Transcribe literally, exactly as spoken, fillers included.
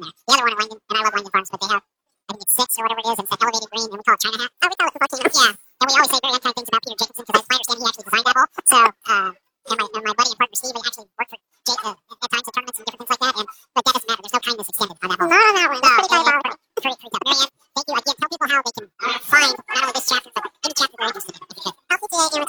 there. The other one at Langdon, and I love Langdon Farms, but they have, I think it's six or whatever it is, and it's that elevated green, and we call it China hat. Oh, we call it the volcano. Yeah. And we always say very unkind things about Peter Jacobson, because as I understand, he actually designed that hole. So, uh, and my, and my buddy and partner Steve, he actually worked for Jake uh, at times at tournaments and different things like that, and but that doesn't matter. There's no kindness extended on that hole. Not on that one. No, pretty kind.